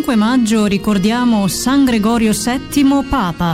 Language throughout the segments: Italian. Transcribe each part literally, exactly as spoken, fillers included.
cinque maggio ricordiamo San Gregorio settimo Papa.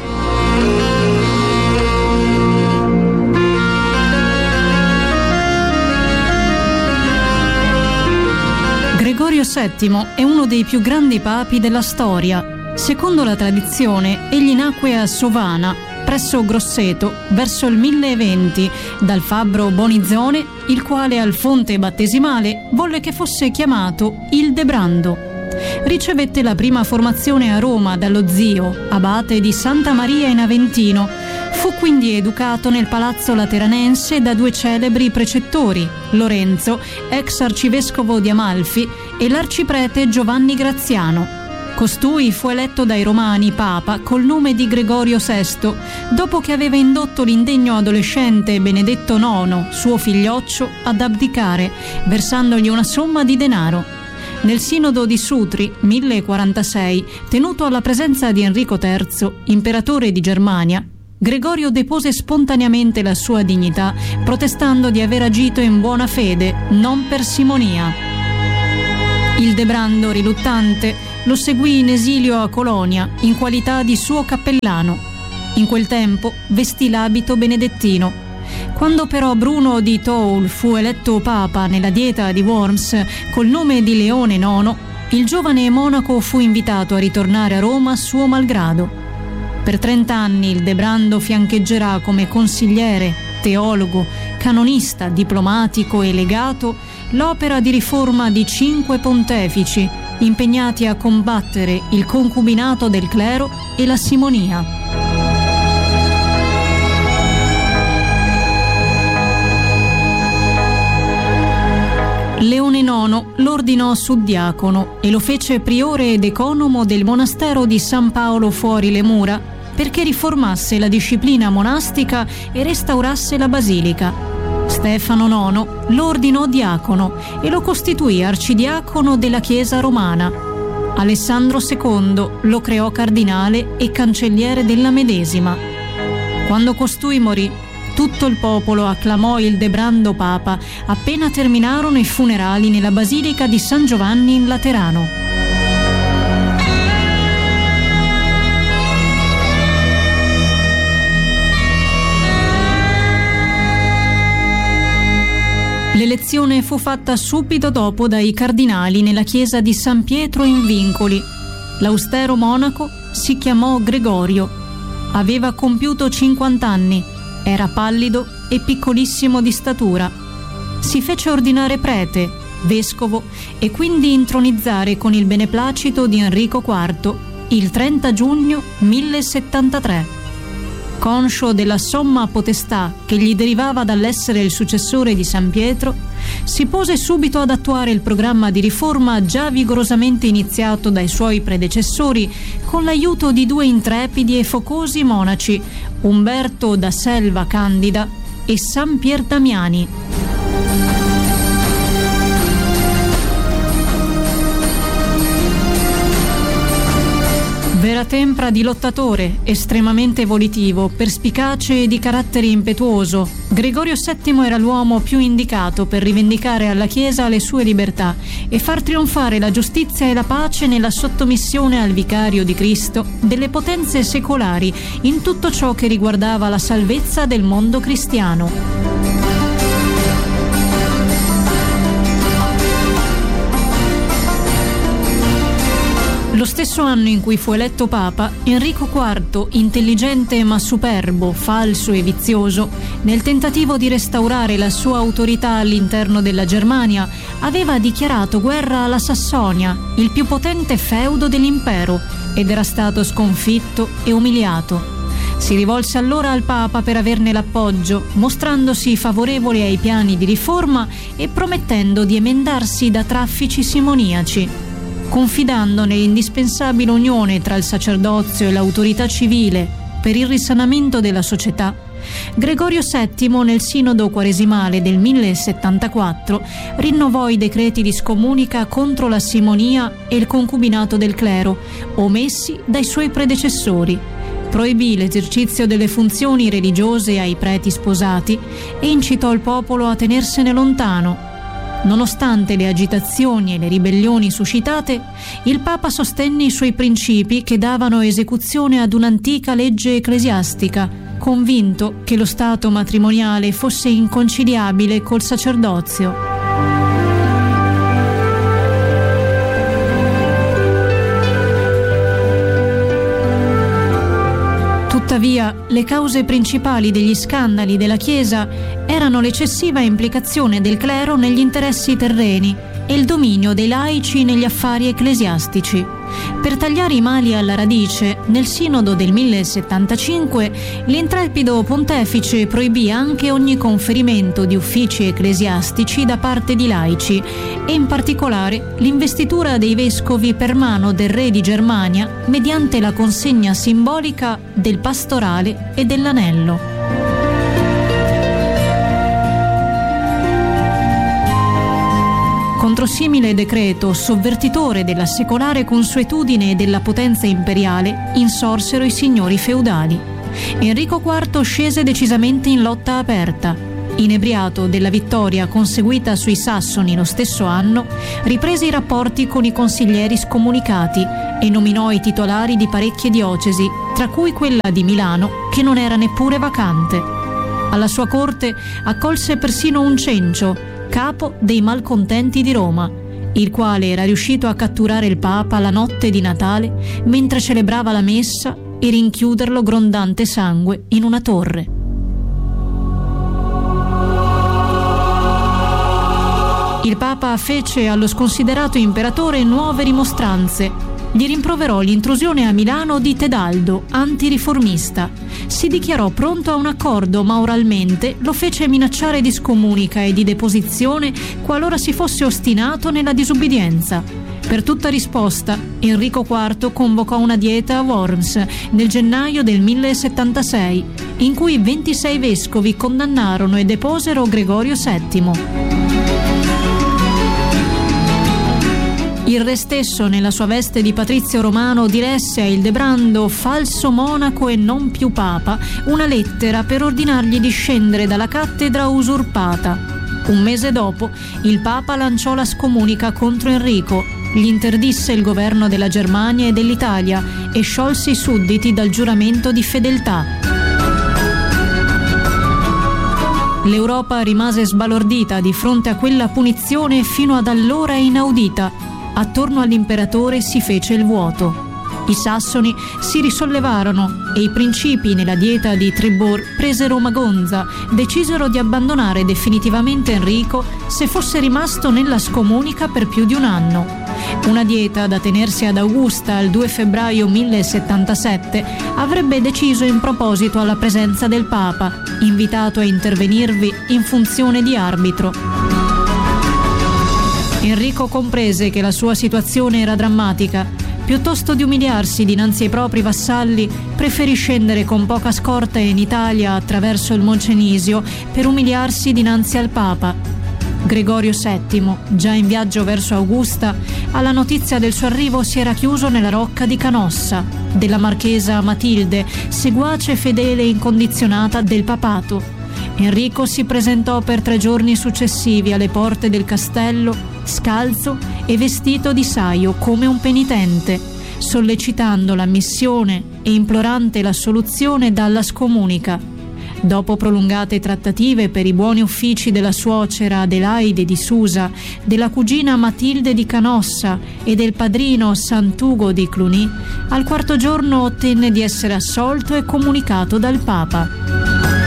Gregorio settimo è uno dei più grandi papi della storia. Secondo la tradizione, egli nacque a Sovana, presso Grosseto, verso il mille venti, dal fabbro Bonizzone, il quale al fonte battesimale volle che fosse chiamato Ildebrando. Ricevette la prima formazione a Roma dallo zio, abate di Santa Maria in Aventino. Fu quindi educato nel palazzo lateranense da due celebri precettori, Lorenzo, ex arcivescovo di Amalfi, e l'arciprete Giovanni Graziano. Costui fu eletto dai romani papa col nome di Gregorio sesto, dopo che aveva indotto l'indegno adolescente Benedetto nono, suo figlioccio, ad abdicare, versandogli una somma di denaro. Nel sinodo di Sutri, mille quarantasei, tenuto alla presenza di Enrico terzo, imperatore di Germania, Gregorio depose spontaneamente la sua dignità, protestando di aver agito in buona fede, non per simonia. Ildebrando, riluttante, lo seguì in esilio a Colonia, in qualità di suo cappellano. In quel tempo vestì l'abito benedettino. Quando però Bruno di Toul fu eletto papa nella dieta di Worms col nome di Leone nono, il giovane monaco fu invitato a ritornare a Roma suo malgrado. Per trent'anni Ildebrando fiancheggerà come consigliere, teologo, canonista, diplomatico e legato l'opera di riforma di cinque pontefici impegnati a combattere il concubinato del clero e la simonia. Leone nono lo ordinò suddiacono e lo fece priore ed economo del monastero di San Paolo fuori le mura, perché riformasse la disciplina monastica e restaurasse la basilica. Stefano nono lo ordinò diacono e lo costituì arcidiacono della Chiesa romana. Alessandro secondo lo creò cardinale e cancelliere della medesima. Quando costui morì, tutto il popolo acclamò Ildebrando papa appena terminarono i funerali nella basilica di San Giovanni in Laterano. L'elezione fu fatta subito dopo dai cardinali nella chiesa di San Pietro in Vincoli. L'austero monaco si chiamò Gregorio. Aveva compiuto cinquanta anni, era pallido e piccolissimo di statura. Si fece ordinare prete, vescovo e quindi intronizzare con il beneplacito di Enrico quarto il trenta giugno millesettantatré. Conscio della somma potestà che gli derivava dall'essere il successore di San Pietro, si pose subito ad attuare il programma di riforma già vigorosamente iniziato dai suoi predecessori con l'aiuto di due intrepidi e focosi monaci, Umberto da Selva Candida e San Pier Damiani. Vera tempra di lottatore, estremamente volitivo, perspicace e di carattere impetuoso, Gregorio settimo era l'uomo più indicato per rivendicare alla Chiesa le sue libertà e far trionfare la giustizia e la pace nella sottomissione al vicario di Cristo delle potenze secolari in tutto ciò che riguardava la salvezza del mondo cristiano. Lo stesso anno in cui fu eletto papa, Enrico quarto, intelligente ma superbo, falso e vizioso, nel tentativo di restaurare la sua autorità all'interno della Germania, aveva dichiarato guerra alla Sassonia, il più potente feudo dell'impero, ed era stato sconfitto e umiliato. Si rivolse allora al Papa per averne l'appoggio, mostrandosi favorevole ai piani di riforma e promettendo di emendarsi da traffici simoniaci. Confidando nell'indispensabile unione tra il sacerdozio e l'autorità civile per il risanamento della società, Gregorio settimo nel sinodo quaresimale del millesettantaquattro rinnovò i decreti di scomunica contro la simonia e il concubinato del clero, omessi dai suoi predecessori. Proibì l'esercizio delle funzioni religiose ai preti sposati e incitò il popolo a tenersene lontano. Nonostante le agitazioni e le ribellioni suscitate, il Papa sostenne i suoi principi che davano esecuzione ad un'antica legge ecclesiastica, convinto che lo stato matrimoniale fosse inconciliabile col sacerdozio. Tuttavia, le cause principali degli scandali della Chiesa erano l'eccessiva implicazione del clero negli interessi terreni e il dominio dei laici negli affari ecclesiastici. Per tagliare i mali alla radice, nel Sinodo del millesettantacinque, l'intrepido pontefice proibì anche ogni conferimento di uffici ecclesiastici da parte di laici e in particolare l'investitura dei vescovi per mano del re di Germania mediante la consegna simbolica del pastorale e dell'anello. Contro simile decreto, sovvertitore della secolare consuetudine e della potenza imperiale, insorsero i signori feudali. Enrico quarto scese decisamente in lotta aperta. Inebriato della vittoria conseguita sui Sassoni lo stesso anno, riprese i rapporti con i consiglieri scomunicati e nominò i titolari di parecchie diocesi, tra cui quella di Milano, che non era neppure vacante. Alla sua corte accolse persino un cencio, capo dei malcontenti di Roma, il quale era riuscito a catturare il Papa la notte di Natale mentre celebrava la messa e rinchiuderlo grondante sangue in una torre. Il Papa fece allo sconsiderato imperatore nuove rimostranze. Gli rimproverò l'intrusione a Milano di Tedaldo, antiriformista. Si dichiarò pronto a un accordo, ma oralmente lo fece minacciare di scomunica e di deposizione qualora si fosse ostinato nella disubbidienza. Per tutta risposta, Enrico quarto convocò una dieta a Worms nel gennaio del millesettantasei, in cui ventisei vescovi condannarono e deposero Gregorio settimo. Il re stesso, nella sua veste di patrizio romano, diresse a Ildebrando, falso monaco e non più papa, una lettera per ordinargli di scendere dalla cattedra usurpata. Un mese dopo, il papa lanciò la scomunica contro Enrico, gli interdisse il governo della Germania e dell'Italia e sciolse i sudditi dal giuramento di fedeltà. L'Europa rimase sbalordita di fronte a quella punizione fino ad allora inaudita. Attorno all'imperatore si fece il vuoto. I sassoni si risollevarono e i principi nella dieta di Tribord presero Magonza, decisero di abbandonare definitivamente Enrico se fosse rimasto nella scomunica per più di un anno. Una dieta da tenersi ad Augusta il due febbraio millesettantasette avrebbe deciso in proposito alla presenza del Papa, invitato a intervenirvi in funzione di arbitro. Enrico comprese che la sua situazione era drammatica. Piuttosto di umiliarsi dinanzi ai propri vassalli, preferì scendere con poca scorta in Italia attraverso il Moncenisio per umiliarsi dinanzi al Papa. Gregorio settimo, già in viaggio verso Augusta, alla notizia del suo arrivo si era chiuso nella rocca di Canossa, della marchesa Matilde, seguace fedele e incondizionata del papato. Enrico si presentò per tre giorni successivi alle porte del castello, scalzo e vestito di saio come un penitente, sollecitando l'ammissione e implorante l'assoluzione dalla scomunica. Dopo prolungate trattative per i buoni uffici della suocera Adelaide di Susa, della cugina Matilde di Canossa e del padrino Sant'Ugo di Cluny, al quarto giorno ottenne di essere assolto e comunicato dal Papa.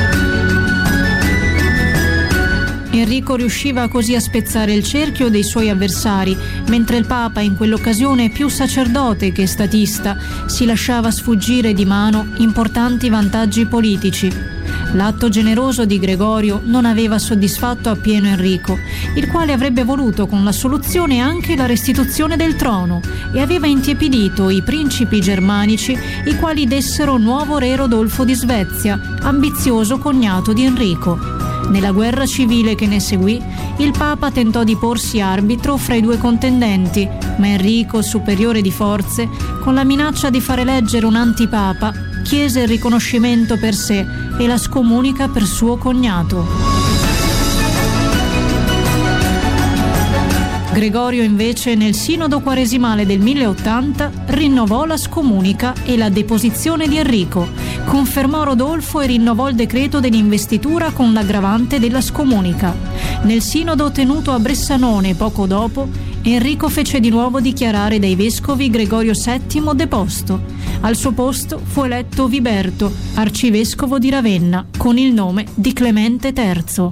Enrico riusciva così a spezzare il cerchio dei suoi avversari, mentre il Papa, in quell'occasione più sacerdote che statista, si lasciava sfuggire di mano importanti vantaggi politici. L'atto generoso di Gregorio non aveva soddisfatto appieno Enrico, il quale avrebbe voluto con la soluzione anche la restituzione del trono e aveva intiepidito i principi germanici, i quali dessero nuovo re Rodolfo di Svezia, ambizioso cognato di Enrico. Nella guerra civile che ne seguì, il Papa tentò di porsi arbitro fra i due contendenti, ma Enrico, superiore di forze, con la minaccia di far eleggere un antipapa, chiese il riconoscimento per sé e la scomunica per suo cognato. Gregorio invece nel sinodo quaresimale del mille ottanta rinnovò la scomunica e la deposizione di Enrico, confermò Rodolfo e rinnovò il decreto dell'investitura con l'aggravante della scomunica. Nel sinodo tenuto a Bressanone poco dopo, Enrico fece di nuovo dichiarare dai vescovi Gregorio settimo deposto. Al suo posto fu eletto Viberto, arcivescovo di Ravenna, con il nome di Clemente terzo.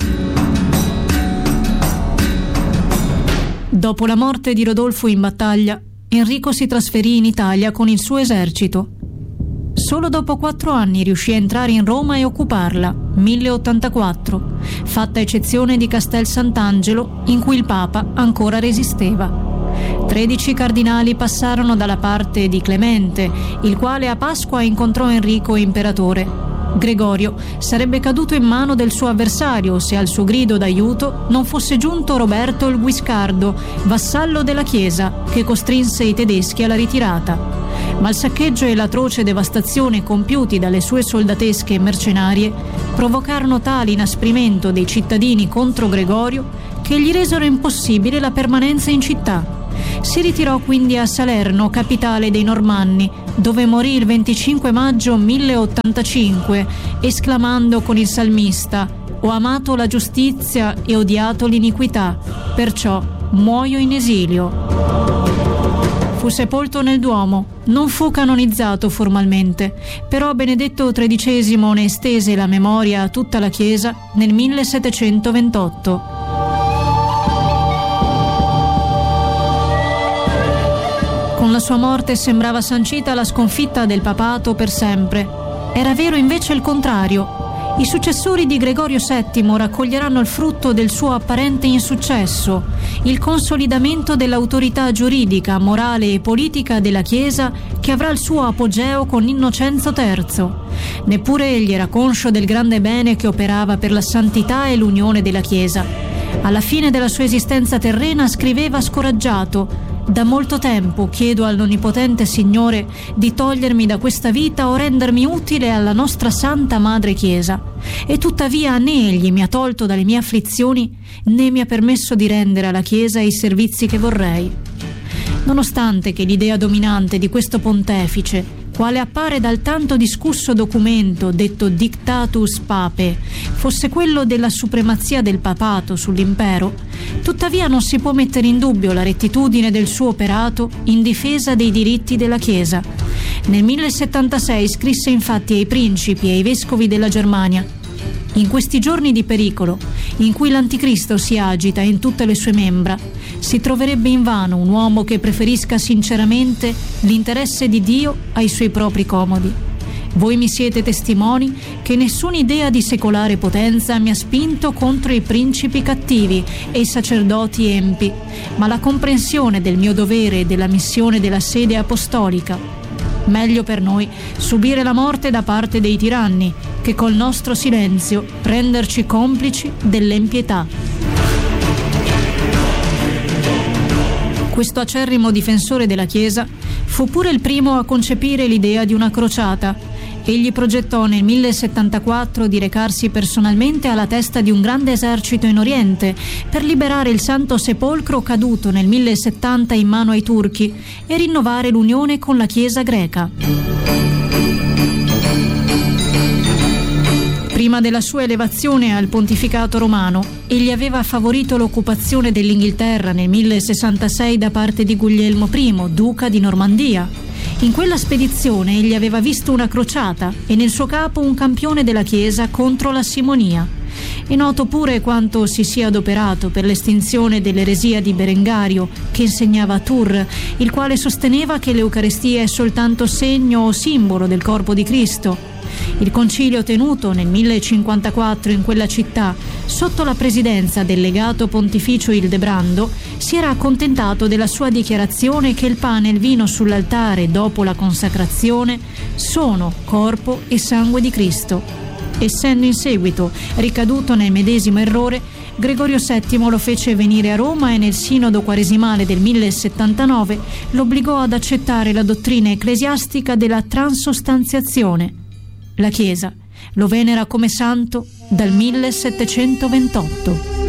Dopo la morte di Rodolfo in battaglia, Enrico si trasferì in Italia con il suo esercito. Solo dopo quattro anni riuscì a entrare in Roma e occuparla, mille ottantaquattro, fatta eccezione di Castel Sant'Angelo, in cui il Papa ancora resisteva. Tredici cardinali passarono dalla parte di Clemente, il quale a Pasqua incontrò Enrico imperatore. Gregorio sarebbe caduto in mano del suo avversario se al suo grido d'aiuto non fosse giunto Roberto il Guiscardo, vassallo della Chiesa, che costrinse i tedeschi alla ritirata. Ma il saccheggio e l'atroce devastazione compiuti dalle sue soldatesche mercenarie provocarono tale inasprimento dei cittadini contro Gregorio che gli resero impossibile la permanenza in città. Si ritirò quindi a Salerno, capitale dei Normanni, dove morì il venticinque maggio mille ottantacinque, esclamando con il salmista: «Ho amato la giustizia e odiato l'iniquità, perciò muoio in esilio». Fu sepolto nel Duomo, non fu canonizzato formalmente, però Benedetto tredicesimo ne estese la memoria a tutta la Chiesa nel millesettecentoventotto. Con la sua morte sembrava sancita la sconfitta del papato per sempre. Era vero invece il contrario. I successori di Gregorio settimo raccoglieranno il frutto del suo apparente insuccesso, il consolidamento dell'autorità giuridica, morale e politica della Chiesa che avrà il suo apogeo con Innocenzo terzo. Neppure egli era conscio del grande bene che operava per la santità e l'unione della Chiesa. Alla fine della sua esistenza terrena scriveva scoraggiato: «Da molto tempo chiedo all'Onnipotente Signore di togliermi da questa vita o rendermi utile alla nostra Santa Madre Chiesa, e tuttavia né Egli mi ha tolto dalle mie afflizioni né mi ha permesso di rendere alla Chiesa i servizi che vorrei». Nonostante che l'idea dominante di questo pontefice, quale appare dal tanto discusso documento detto Dictatus Papae, fosse quello della supremazia del papato sull'impero, tuttavia non si può mettere in dubbio la rettitudine del suo operato in difesa dei diritti della Chiesa. Nel millesettantasei scrisse infatti ai principi e ai vescovi della Germania: «In questi giorni di pericolo, in cui l'Anticristo si agita in tutte le sue membra, si troverebbe invano un uomo che preferisca sinceramente l'interesse di Dio ai suoi propri comodi. Voi mi siete testimoni che nessuna idea di secolare potenza mi ha spinto contro i principi cattivi e i sacerdoti empi, ma la comprensione del mio dovere e della missione della sede apostolica. Meglio per noi subire la morte da parte dei tiranni che col nostro silenzio renderci complici dell'empietà». Questo acerrimo difensore della Chiesa fu pure il primo a concepire l'idea di una crociata. Egli progettò nel millesettantaquattro di recarsi personalmente alla testa di un grande esercito in Oriente per liberare il Santo Sepolcro caduto nel millesettanta in mano ai turchi e rinnovare l'unione con la Chiesa greca. Prima della sua elevazione al pontificato romano, egli aveva favorito l'occupazione dell'Inghilterra nel millesessantasei da parte di Guglielmo primo, duca di Normandia. In quella spedizione egli aveva visto una crociata e nel suo capo un campione della Chiesa contro la simonia. È noto pure quanto si sia adoperato per l'estinzione dell'eresia di Berengario, che insegnava a Tours, il quale sosteneva che l'Eucaristia è soltanto segno o simbolo del corpo di Cristo. Il concilio tenuto nel millecinquantaquattro in quella città, sotto la presidenza del legato pontificio Ildebrando, si era accontentato della sua dichiarazione che il pane e il vino sull'altare dopo la consacrazione sono corpo e sangue di Cristo. Essendo in seguito ricaduto nel medesimo errore, Gregorio settimo lo fece venire a Roma e nel sinodo quaresimale del millesettantanove l'obbligò ad accettare la dottrina ecclesiastica della transostanziazione. La Chiesa lo venera come santo dal millesettecentoventotto.